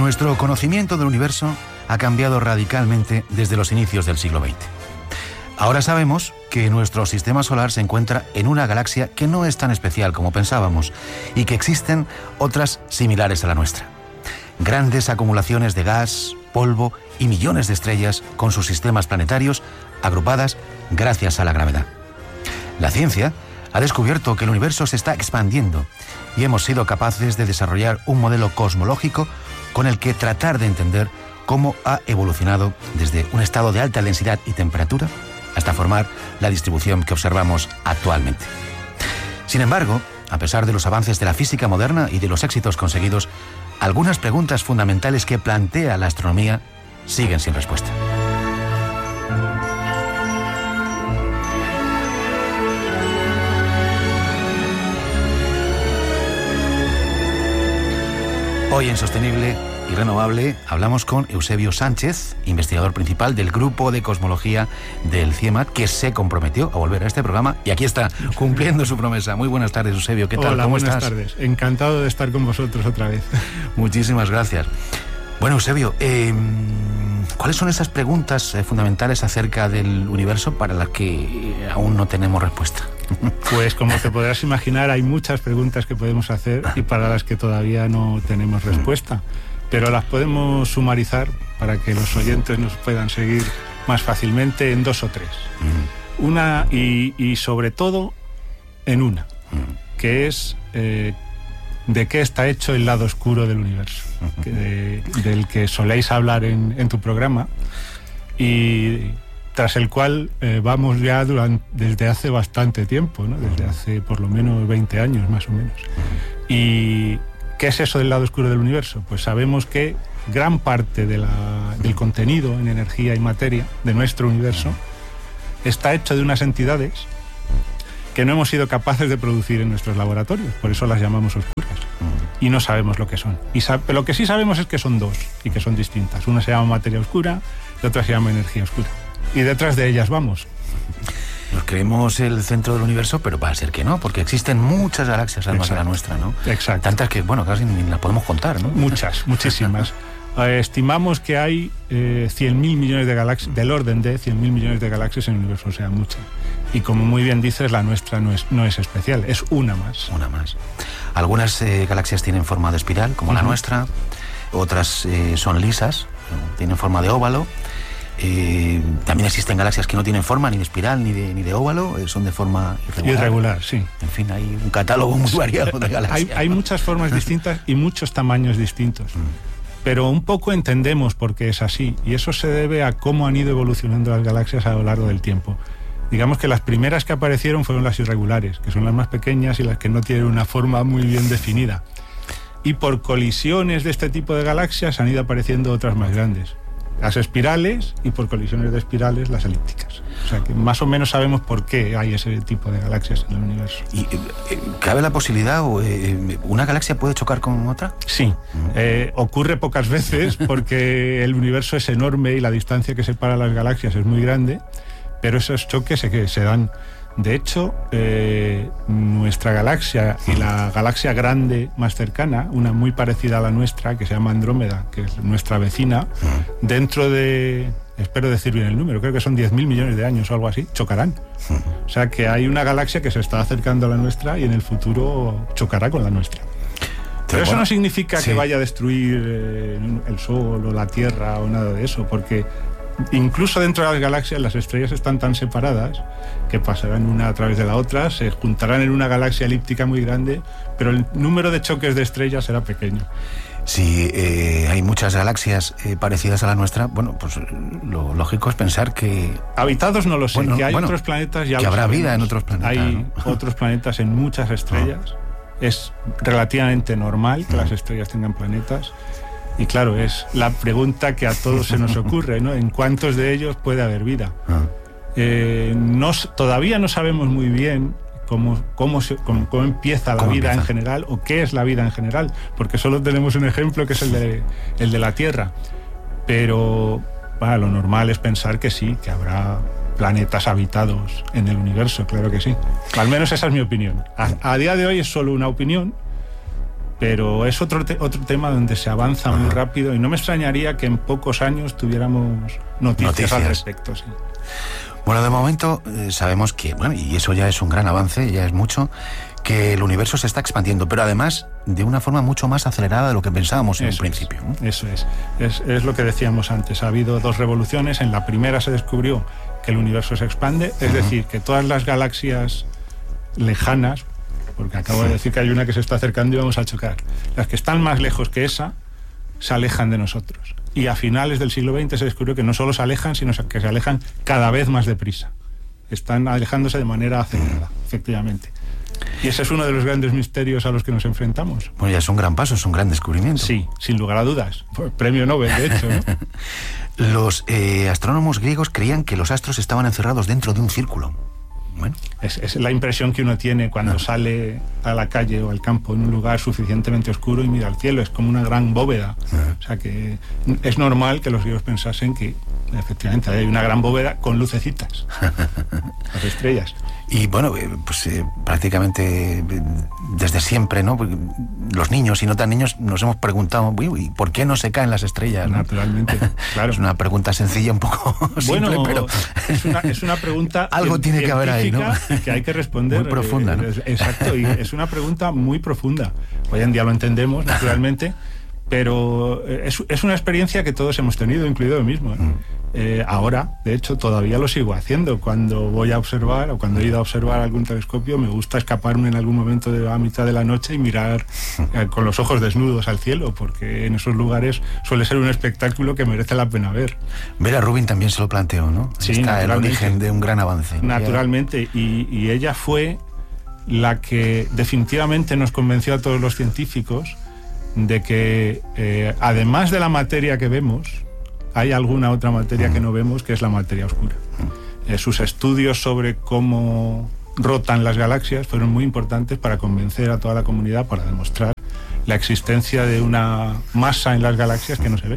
Nuestro conocimiento del universo ha cambiado radicalmente desde los inicios del siglo XX. Ahora sabemos que nuestro sistema solar se encuentra en una galaxia que no es tan especial como pensábamos y que existen otras similares a la nuestra. Grandes acumulaciones de gas, polvo y millones de estrellas con sus sistemas planetarios agrupadas gracias a la gravedad. La ciencia ha descubierto que el universo se está expandiendo y hemos sido capaces de desarrollar un modelo cosmológico con el que tratar de entender cómo ha evolucionado desde un estado de alta densidad y temperatura hasta formar la distribución que observamos actualmente. Sin embargo, a pesar de los avances de la física moderna y de los éxitos conseguidos, algunas preguntas fundamentales que plantea la astronomía siguen sin respuesta. Hoy en Sostenible y Renovable hablamos con Eusebio Sánchez, investigador principal del Grupo de Cosmología del CIEMAT, que se comprometió a volver a este programa y aquí está, cumpliendo su promesa. Muy buenas tardes, Eusebio. ¿Qué tal? Hola, ¿Cómo buenas estás? tardes. Encantado de estar con vosotros otra vez. Muchísimas gracias. Bueno, Eusebio, ¿cuáles son esas preguntas fundamentales acerca del universo para las que aún no tenemos respuesta? Pues como te podrás imaginar, hay muchas preguntas que podemos hacer y para las que todavía no tenemos respuesta, pero las podemos sumarizar para que los oyentes nos puedan seguir más fácilmente en 2 o 3. Una y sobre todo en una, que es de qué está hecho el lado oscuro del universo, del que soléis hablar en tu programa y tras el cual vamos ya desde hace bastante tiempo, ¿no? Desde hace por lo menos 20 años más o menos. ¿Y qué es eso del lado oscuro del universo? Pues sabemos que gran parte del contenido en energía y materia de nuestro universo está hecho de unas entidades que no hemos sido capaces de producir en nuestros laboratorios, por eso las llamamos oscuras. Y no sabemos lo que son. Pero lo que sí sabemos es que son 2 y que son distintas. Una se llama materia oscura y otra se llama energía oscura. Y detrás de ellas vamos. Nos creemos el centro del universo, pero va a ser que no, porque existen muchas galaxias además de la nuestra, ¿no? Exacto. Tantas que, bueno, casi ni las podemos contar, ¿no? Muchas, muchísimas. Estimamos que hay 100.000 millones de galaxias, del orden de 100.000 millones de galaxias en el universo, o sea, muchas. Y como muy bien dices, la nuestra no es especial, es una más. Una más. Algunas galaxias tienen forma de espiral, como la nuestra, otras son lisas, tienen forma de óvalo. También existen galaxias que no tienen forma ni de espiral ni de óvalo, son de forma irregular. Sí. En fin, hay un catálogo muy variado de galaxias. Hay muchas formas distintas y muchos tamaños distintos. Pero un poco entendemos por qué es así, y eso se debe a cómo han ido evolucionando las galaxias a lo largo del tiempo. Digamos que las primeras que aparecieron fueron las irregulares, que son las más pequeñas y las que no tienen una forma muy bien definida. Y por colisiones de este tipo de galaxias han ido apareciendo otras más grandes, las espirales, y por colisiones de espirales las elípticas. O sea que más o menos sabemos por qué hay ese tipo de galaxias en el universo. ¿Y cabe la posibilidad, una galaxia puede chocar con otra? Sí, ocurre pocas veces porque el universo es enorme y la distancia que separa las galaxias es muy grande, pero esos choques se dan. De hecho, nuestra galaxia y la galaxia grande más cercana, una muy parecida a la nuestra, que se llama Andrómeda, que es nuestra vecina, dentro de, espero decir bien el número, creo que son 10.000 millones de años o algo así, chocarán. O sea que hay una galaxia que se está acercando a la nuestra y en el futuro chocará con la nuestra. Pero eso no significa que vaya a destruir el Sol o la Tierra o nada de eso, porque incluso dentro de las galaxias las estrellas están tan separadas que pasarán una a través de la otra, se juntarán en una galaxia elíptica muy grande, pero el número de choques de estrellas será pequeño. Si hay muchas galaxias parecidas a la nuestra, bueno, pues lo lógico es pensar que... Habitados no lo sé, que hay otros planetas ya. Que habrá vida en otros planetas. Hay otros planetas en muchas estrellas. Es relativamente normal que las estrellas tengan planetas. Y claro, es la pregunta que a todos se nos ocurre, ¿no? ¿En cuántos de ellos puede haber vida? Todavía no sabemos muy bien cómo empieza la vida en general, o qué es la vida en general, porque solo tenemos un ejemplo que es el de la Tierra. Pero lo normal es pensar que sí, que habrá planetas habitados en el universo, claro que sí. Al menos esa es mi opinión. A día de hoy es solo una opinión, Pero es otro tema donde se avanza muy rápido y no me extrañaría que en pocos años tuviéramos noticias al respecto. Sí. Bueno, de momento sabemos que, bueno, y eso ya es un gran avance, ya es mucho, que el universo se está expandiendo, pero además de una forma mucho más acelerada de lo que pensábamos en un principio, ¿no? Eso es lo que decíamos antes. Ha habido 2 revoluciones. En la primera se descubrió que el universo se expande, es decir, que todas las galaxias lejanas, porque acabo de decir que hay una que se está acercando y vamos a chocar, las que están más lejos que esa se alejan de nosotros. Y a finales del siglo XX se descubrió que no solo se alejan, sino que se alejan cada vez más deprisa. Están alejándose de manera acelerada, efectivamente. Y ese es uno de los grandes misterios a los que nos enfrentamos. Bueno, ya es un gran paso, es un gran descubrimiento. Sí, sin lugar a dudas. Premio Nobel, de hecho, ¿no? Los astrónomos griegos creían que los astros estaban encerrados dentro de un círculo. Bueno. Es la impresión que uno tiene cuando sale a la calle o al campo en un lugar suficientemente oscuro y mira al cielo. Es como una gran bóveda. O sea que es normal que los griegos pensasen que efectivamente hay una gran bóveda con lucecitas, las estrellas. Y bueno, pues prácticamente desde siempre, ¿no? Los niños y no tan niños nos hemos preguntado, ¿y por qué no se caen las estrellas? ¿No? Naturalmente, claro. Es una pregunta sencilla, un poco simple, pero es una pregunta algo tiene que haber ahí, ¿no? Que hay que responder. Muy profunda, ¿no? Exacto, y es una pregunta muy profunda. Hoy en día lo entendemos, naturalmente, pero es una experiencia que todos hemos tenido, incluido yo mismo. Ahora, de hecho, todavía lo sigo haciendo. Cuando voy a observar o cuando he ido a observar algún telescopio, me gusta escaparme en algún momento de a mitad de la noche y mirar con los ojos desnudos al cielo, porque en esos lugares suele ser un espectáculo que merece la pena ver. Vera Rubin también se lo planteó, ¿no? Sí, está el origen de un gran avance. Naturalmente, y ella fue la que definitivamente nos convenció a todos los científicos de que además de la materia que vemos, hay alguna otra materia que no vemos, que es la materia oscura. Sus estudios sobre cómo rotan las galaxias fueron muy importantes para convencer a toda la comunidad, para demostrar la existencia de una masa en las galaxias que no se ve.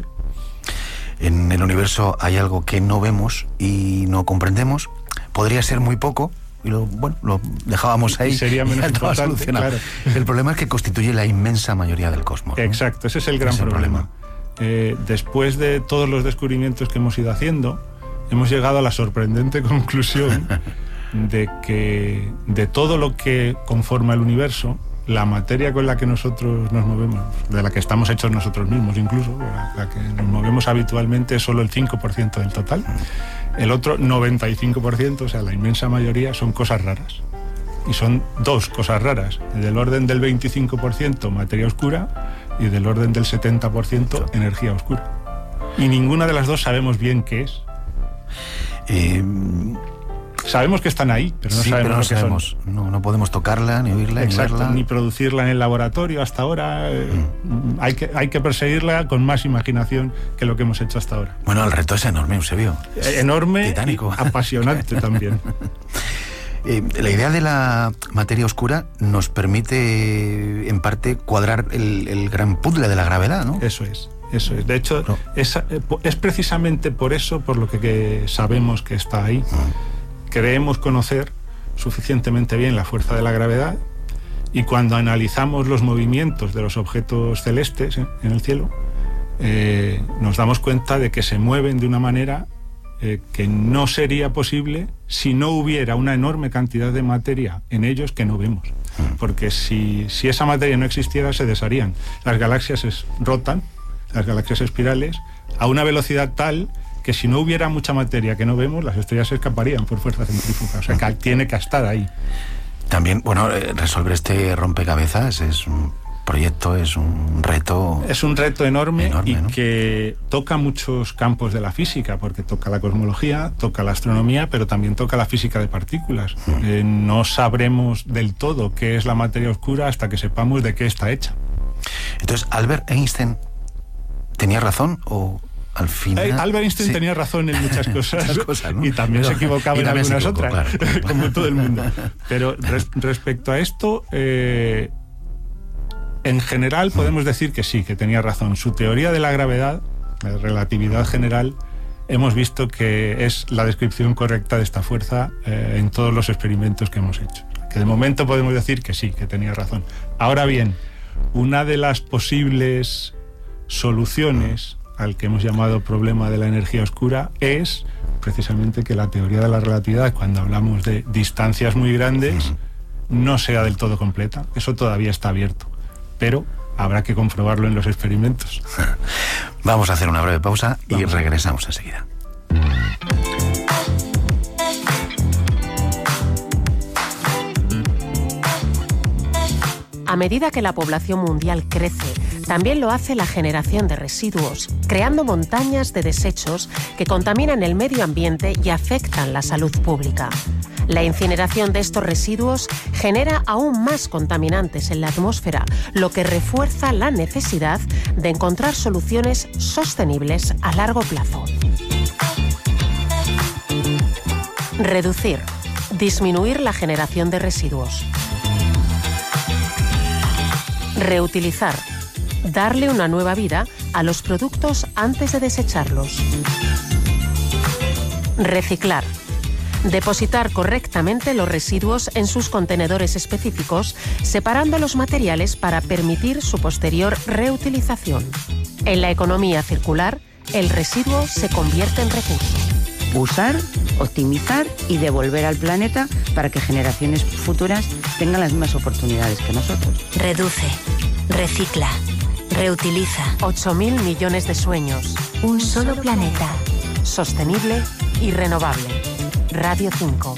En el universo hay algo que no vemos y no comprendemos. Podría ser muy poco, y lo dejábamos ahí. Sería menos importante, claro. El problema es que constituye la inmensa mayoría del cosmos, ¿no? Exacto, ese es el gran problema. Después de todos los descubrimientos que hemos ido haciendo, hemos llegado a la sorprendente conclusión de que de todo lo que conforma el universo, la materia con la que nosotros nos movemos, de la que estamos hechos nosotros mismos incluso, la que nos movemos habitualmente, es solo el 5% del total. El otro 95%, o sea, la inmensa mayoría, son cosas raras. Y son 2 cosas raras, del orden del 25% materia oscura y del orden del 70% energía oscura. Y ninguna de las dos sabemos bien qué es. Sabemos que están ahí, pero no sabemos lo que son. No podemos tocarla, ni oírla, exacto, ni verla. Ni producirla en el laboratorio hasta ahora. Hay que perseguirla con más imaginación que lo que hemos hecho hasta ahora. Bueno, el reto es enorme, Eusebio. Enorme, titánico. Y apasionante también. La idea de la materia oscura nos permite, en parte, cuadrar el gran puzzle de la gravedad, ¿no? Eso es. De hecho, es precisamente por eso por lo que sabemos que está ahí. Creemos conocer suficientemente bien la fuerza de la gravedad, y cuando analizamos los movimientos de los objetos celestes en el cielo, nos damos cuenta de que se mueven de una manera que no sería posible si no hubiera una enorme cantidad de materia en ellos que no vemos. Porque si esa materia no existiera, se desharían. Las galaxias rotan, las galaxias espirales, a una velocidad tal que si no hubiera mucha materia que no vemos, las estrellas se escaparían por fuerza centrífuga. O sea, que tiene que estar ahí. También, resolver este rompecabezas es un proyecto, es un reto. Es un reto enorme y ¿no? Que toca muchos campos de la física, porque toca la cosmología, toca la astronomía, pero también toca la física de partículas. No sabremos del todo qué es la materia oscura hasta que sepamos de qué está hecha. Entonces, ¿Albert Einstein tenía razón o al final? Albert Einstein tenía razón en muchas cosas, ¿no? Y también se equivocaba en algunas otras, claro. Como todo el mundo. Pero respecto a esto, en general podemos decir que sí, que tenía razón. Su teoría de la gravedad, la relatividad general, hemos visto que es la descripción correcta de esta fuerza en todos los experimentos que hemos hecho. Que de momento podemos decir que sí, que tenía razón. Ahora bien, una de las posibles soluciones al que hemos llamado problema de la energía oscura es precisamente que la teoría de la relatividad, cuando hablamos de distancias muy grandes, no sea del todo completa. Eso todavía está abierto, pero habrá que comprobarlo en los experimentos. Vamos a hacer una breve pausa y regresamos enseguida. A medida que la población mundial crece, también lo hace la generación de residuos, creando montañas de desechos que contaminan el medio ambiente y afectan la salud pública. La incineración de estos residuos genera aún más contaminantes en la atmósfera, lo que refuerza la necesidad de encontrar soluciones sostenibles a largo plazo. Reducir, disminuir la generación de residuos. Reutilizar, darle una nueva vida a los productos antes de desecharlos. Reciclar, depositar correctamente los residuos en sus contenedores específicos, separando los materiales para permitir su posterior reutilización. En la economía circular, el residuo se convierte en recurso. Usar, optimizar y devolver al planeta para que generaciones futuras tengan las mismas oportunidades que nosotros. Reduce, recicla, reutiliza. 8.000 millones de sueños. Un solo planeta. Sostenible y renovable. Radio 5.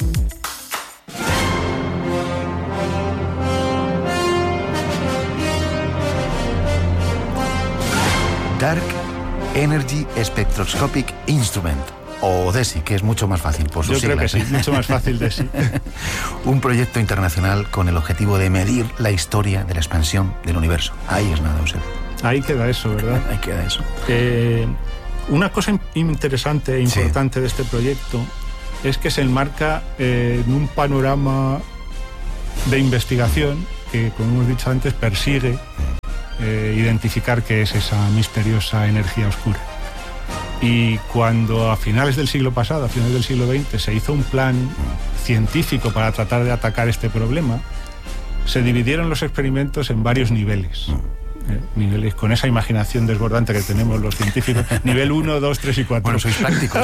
Dark Energy Spectroscopic Instrument, o DESI, que es mucho más fácil por sus siglas. Yo creo que sí, mucho más fácil DESI. Un proyecto internacional con el objetivo de medir la historia de la expansión del universo. Ahí es nada, Eusebio. Ahí queda eso, ¿verdad? Ahí queda eso. Una cosa interesante e importante de este proyecto es que se enmarca en un panorama de investigación que, como hemos dicho antes, persigue identificar qué es esa misteriosa energía oscura. Y cuando a finales del siglo pasado, a finales del siglo XX, se hizo un plan científico para tratar de atacar este problema, se dividieron los experimentos en varios niveles. Niveles con esa imaginación desbordante que tenemos los científicos. Nivel 1, 2, 3 y 4. Bueno, sois prácticos.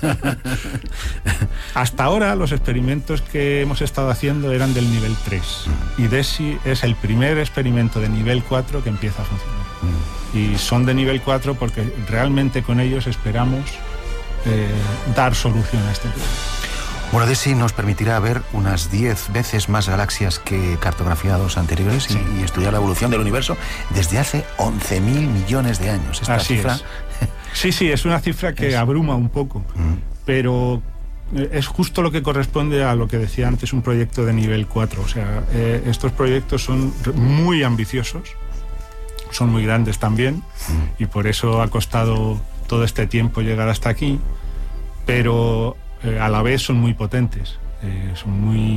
Hasta ahora los experimentos que hemos estado haciendo eran del nivel 3. Y DESI es el primer experimento de nivel 4 que empieza a funcionar. Y son de nivel 4 porque realmente con ellos esperamos dar solución a este problema. Bueno, DESI nos permitirá ver unas 10 veces más galaxias que cartografiados anteriores y estudiar la evolución del universo desde hace 11.000 millones de años. Esta Así cifra... es. Sí, es una cifra que abruma un poco, pero es justo lo que corresponde a lo que decía antes, un proyecto de nivel 4. O sea, estos proyectos son muy ambiciosos, son muy grandes también, y por eso ha costado todo este tiempo llegar hasta aquí, pero a la vez son muy potentes, son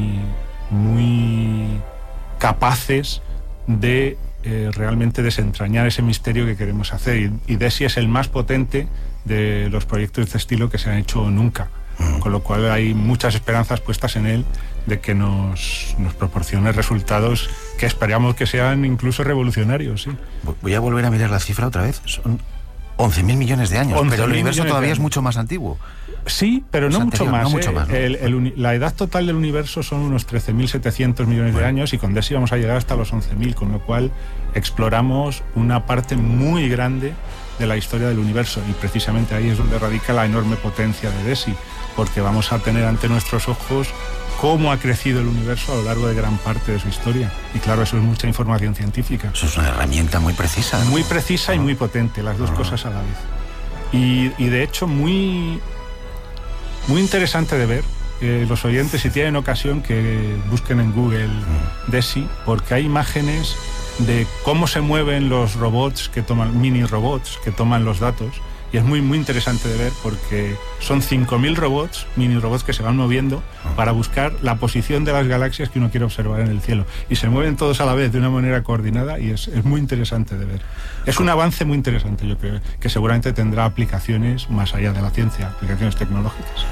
muy capaces de realmente desentrañar ese misterio que queremos hacer, y DESI es el más potente de los proyectos de este estilo que se han hecho nunca, con lo cual hay muchas esperanzas puestas en él de que nos proporcione resultados que esperamos que sean incluso revolucionarios. Sí. Voy a volver a mirar la cifra otra vez. Son 11.000 millones de años, pero el universo todavía es mucho más antiguo. Sí, pero no mucho más. No mucho más, ¿no? La edad total del universo son unos 13.700 millones de años, y con DESI vamos a llegar hasta los 11.000, con lo cual exploramos una parte muy grande de la historia del universo, y precisamente ahí es donde radica la enorme potencia de DESI, porque vamos a tener ante nuestros ojos cómo ha crecido el universo a lo largo de gran parte de su historia. Y claro, eso es mucha información científica. Eso es una herramienta muy precisa, ¿no? Muy precisa y muy potente, las dos cosas a la vez. Y de hecho muy interesante de ver. Los oyentes, si tienen ocasión, que busquen en Google DESI, porque hay imágenes de cómo se mueven los robots mini robots que toman los datos, y es muy interesante de ver, porque son 5.000 robots, mini robots, que se van moviendo para buscar la posición de las galaxias que uno quiere observar en el cielo, y se mueven todos a la vez de una manera coordinada, y es muy interesante de ver. Es un avance muy interesante, yo creo, que seguramente tendrá aplicaciones más allá de la ciencia, aplicaciones tecnológicas.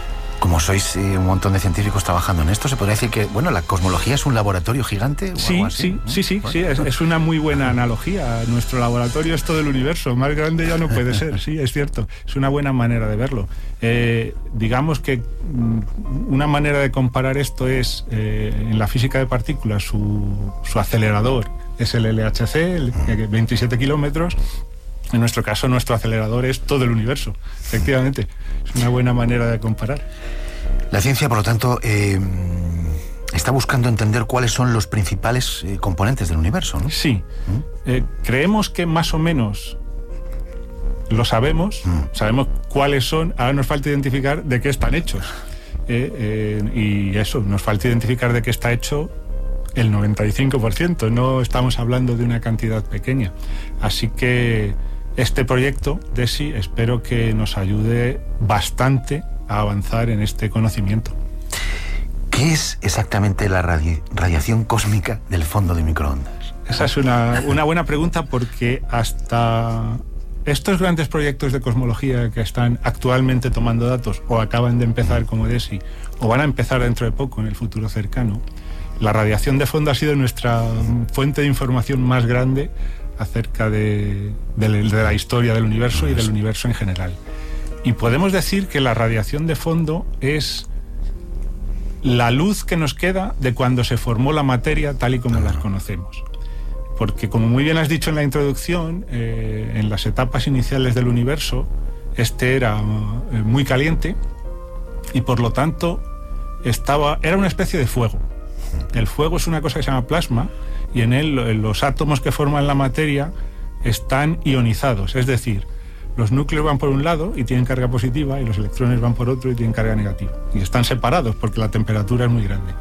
Como sois un montón de científicos trabajando en esto, ¿se podría decir que, bueno, la cosmología es un laboratorio gigante? ¿O Sí, algo así? sí, es una muy buena analogía. Nuestro laboratorio es todo el universo, más grande ya no puede ser, sí, es cierto. Es una buena manera de verlo. Digamos que una manera de comparar esto es, en la física de partículas, su acelerador es el LHC, el 27 kilómetros. En nuestro caso, nuestro acelerador es todo el universo, efectivamente. Es una buena manera de comparar. La ciencia, por lo tanto, está buscando entender cuáles son los principales componentes del universo, ¿no? Sí. Creemos que más o menos lo sabemos, sabemos cuáles son, ahora nos falta identificar de qué están hechos. Y eso, nos falta identificar de qué está hecho el 95%, no estamos hablando de una cantidad pequeña. Así que este proyecto, DESI, espero que nos ayude bastante a avanzar en este conocimiento. ¿Qué es exactamente la radiación cósmica del fondo de microondas? Esa es una buena pregunta, porque hasta estos grandes proyectos de cosmología que están actualmente tomando datos o acaban de empezar como DESI o van a empezar dentro de poco en el futuro cercano, la radiación de fondo ha sido nuestra fuente de información más grande acerca de la historia del universo y del universo en general. Y podemos decir que la radiación de fondo es la luz que nos queda de cuando se formó la materia tal y como la conocemos. Porque, como muy bien has dicho en la introducción, en las etapas iniciales del universo, este era muy caliente y, por lo tanto, era una especie de fuego. El fuego es una cosa que se llama plasma, y en él los átomos que forman la materia están ionizados, es decir, los núcleos van por un lado y tienen carga positiva, y los electrones van por otro y tienen carga negativa. Y están separados porque la temperatura es muy grande.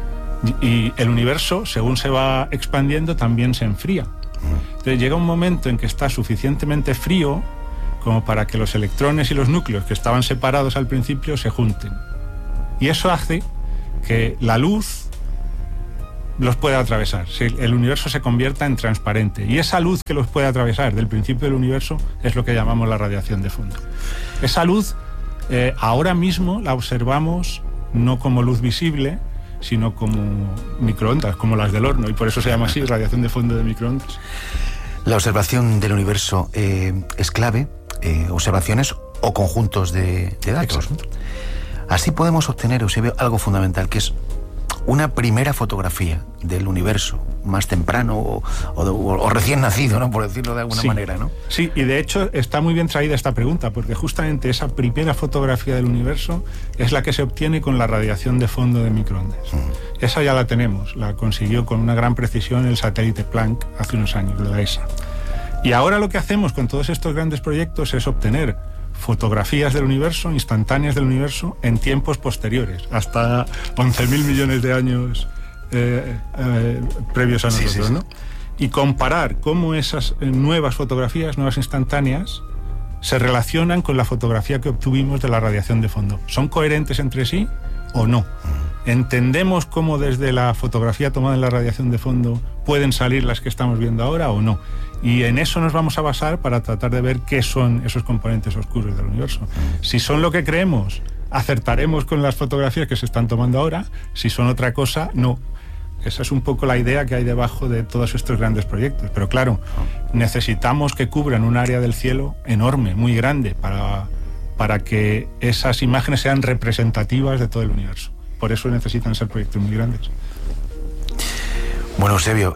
Y el universo, según se va expandiendo, también se enfría. Entonces llega un momento en que está suficientemente frío como para que los electrones y los núcleos que estaban separados al principio se junten. Y eso hace que la luz los puede atravesar, el universo se convierta en transparente, y esa luz que los puede atravesar del principio del universo es lo que llamamos la radiación de fondo. Esa luz ahora mismo la observamos no como luz visible, sino como microondas, como las del horno, y por eso se llama así, radiación de fondo de microondas. La observación del universo es clave, observaciones o conjuntos de datos. Exacto. Así podemos obtener, Eusebio, algo fundamental, que es una primera fotografía del universo más temprano o recién nacido, ¿no?, por decirlo de alguna manera, ¿no? Sí, y de hecho está muy bien traída esta pregunta, porque justamente esa primera fotografía del universo es la que se obtiene con la radiación de fondo de microondas. Esa ya la tenemos, la consiguió con una gran precisión el satélite Planck hace unos años, de la ESA. Y ahora lo que hacemos con todos estos grandes proyectos es obtener fotografías del universo, instantáneas del universo, en tiempos posteriores, hasta 11.000 millones de años previos a nosotros, ¿no? Y comparar cómo esas nuevas fotografías, nuevas instantáneas, se relacionan con la fotografía que obtuvimos de la radiación de fondo. ¿Son coherentes entre sí o no? ¿Entendemos cómo desde la fotografía tomada en la radiación de fondo pueden salir las que estamos viendo ahora o no? Y en eso nos vamos a basar para tratar de ver qué son esos componentes oscuros del universo. Si son lo que creemos, acertaremos con las fotografías que se están tomando ahora. Si son otra cosa, no. Esa es un poco la idea que hay debajo de todos estos grandes proyectos. Pero claro, necesitamos que cubran un área del cielo enorme, muy grande, para que esas imágenes sean representativas de todo el universo. Por eso necesitan ser proyectos muy grandes. Bueno, Eusebio,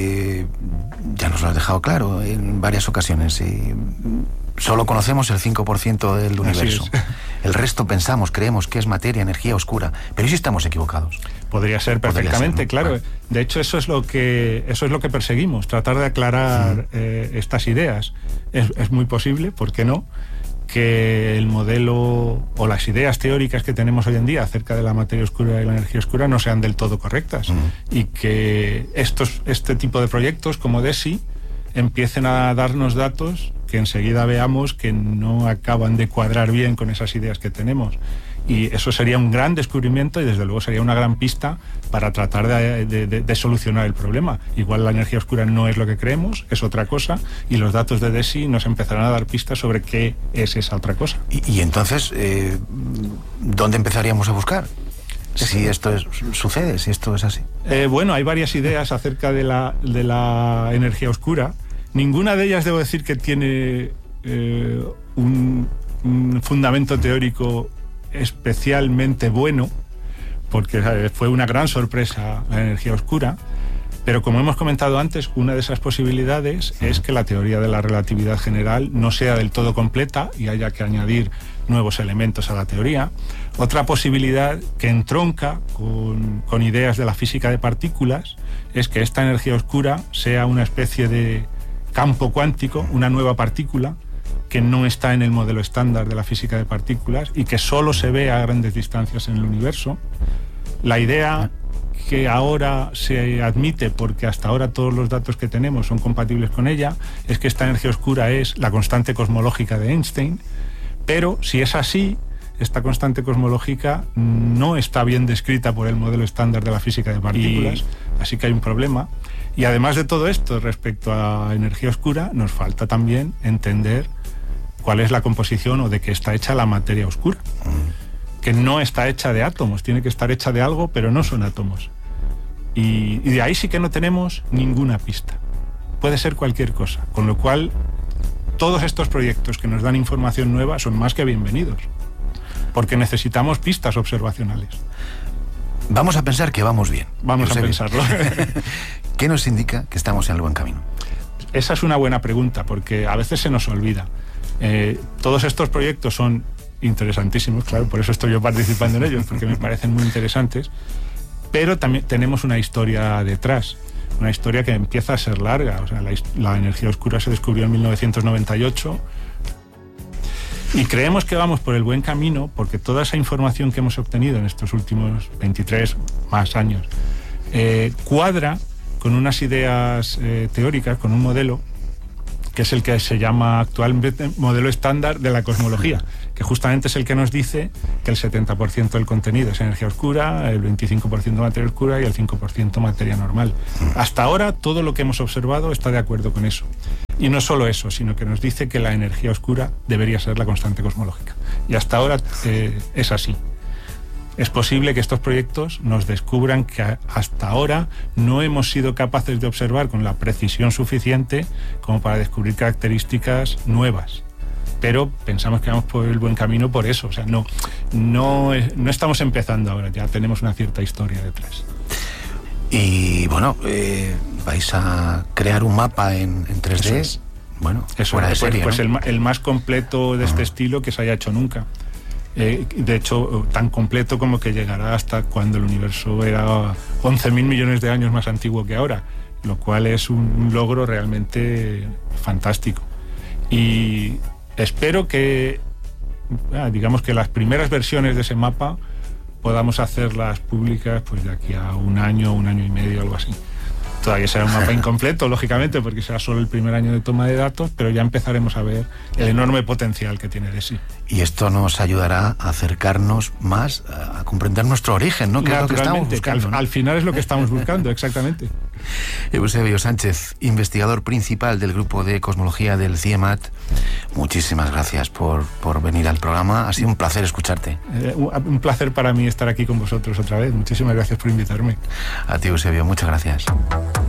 ya nos lo has dejado claro en varias ocasiones. Solo conocemos el 5% del universo. El resto creemos que es materia, energía oscura. Pero ¿y si estamos equivocados? Podría ser perfectamente, ¿no? Claro. De hecho, eso es lo que perseguimos, tratar de aclarar estas ideas. Es muy posible, ¿por qué no?, que el modelo o las ideas teóricas que tenemos hoy en día acerca de la materia oscura y la energía oscura no sean del todo correctas, y que este tipo de proyectos como DESI empiecen a darnos datos que enseguida veamos que no acaban de cuadrar bien con esas ideas que tenemos. Y eso sería un gran descubrimiento y desde luego sería una gran pista para tratar de solucionar el problema. Igual la energía oscura no es lo que creemos, es otra cosa, y los datos de DESI nos empezarán a dar pistas sobre qué es esa otra cosa. Y entonces, ¿dónde empezaríamos a buscar? Si esto sucede, si esto es así. Bueno, hay varias ideas acerca de la energía oscura. Ninguna de ellas, debo decir, que tiene un fundamento teórico especialmente bueno, porque fue una gran sorpresa la energía oscura, pero como hemos comentado antes, una de esas posibilidades es que la teoría de la relatividad general no sea del todo completa y haya que añadir nuevos elementos a la teoría. Otra posibilidad que entronca con ideas de la física de partículas es que esta energía oscura sea una especie de campo cuántico, una nueva partícula que no está en el modelo estándar de la física de partículas y que solo se ve a grandes distancias en el universo. La idea que ahora se admite, porque hasta ahora todos los datos que tenemos son compatibles con ella, es que esta energía oscura es la constante cosmológica de Einstein, pero si es así, esta constante cosmológica no está bien descrita por el modelo estándar de la física de partículas, así que hay un problema. Y además de todo esto, respecto a energía oscura, nos falta también entender cuál es la composición o de qué está hecha la materia oscura, que no está hecha de átomos, tiene que estar hecha de algo, pero no son átomos. Y de ahí sí que no tenemos ninguna pista. Puede ser cualquier cosa, con lo cual todos estos proyectos que nos dan información nueva son más que bienvenidos, porque necesitamos pistas observacionales. Vamos a pensar que vamos bien. Vamos a pensarlo. ¿Qué nos indica que estamos en el buen camino? Esa es una buena pregunta, porque a veces se nos olvida. Todos estos proyectos son interesantísimos, claro, por eso estoy yo participando en ellos, porque me parecen muy interesantes, pero también tenemos una historia detrás, una historia que empieza a ser larga. O sea, la energía oscura se descubrió en 1998 y creemos que vamos por el buen camino porque toda esa información que hemos obtenido en estos últimos 23 más años cuadra con unas ideas teóricas, con un modelo que es el que se llama actualmente modelo estándar de la cosmología, que justamente es el que nos dice que el 70% del contenido es energía oscura, el 25% materia oscura y el 5% materia normal. Hasta ahora todo lo que hemos observado está de acuerdo con eso. Y no solo eso, sino que nos dice que la energía oscura debería ser la constante cosmológica. Y hasta ahora es así. Es posible que estos proyectos nos descubran que hasta ahora no hemos sido capaces de observar con la precisión suficiente como para descubrir características nuevas. Pero pensamos que vamos por el buen camino por eso. O sea, no estamos empezando ahora, ya tenemos una cierta historia detrás. Y bueno, vais a crear un mapa en 3D. Eso es. Bueno, eso fuera de serie, pues ¿no? el más completo de este estilo que se haya hecho nunca. De hecho, tan completo como que llegará hasta cuando el universo era 11.000 millones de años más antiguo que ahora, lo cual es un logro realmente fantástico. Y espero que, digamos que las primeras versiones de ese mapa podamos hacerlas públicas pues de aquí a un año y medio, algo así. Todavía será un mapa incompleto, lógicamente, porque será solo el primer año de toma de datos, pero ya empezaremos a ver el enorme potencial que tiene DESI. Y esto nos ayudará a acercarnos más a comprender nuestro origen, ¿no? Que es lo que estamos buscando, ¿no? Al final es lo que estamos buscando, exactamente. Eusebio Sánchez, investigador principal del grupo de cosmología del CIEMAT, muchísimas gracias por venir al programa. Ha sido un placer escucharte. Un placer para mí estar aquí con vosotros otra vez. Muchísimas gracias por invitarme. A ti, Eusebio, muchas gracias.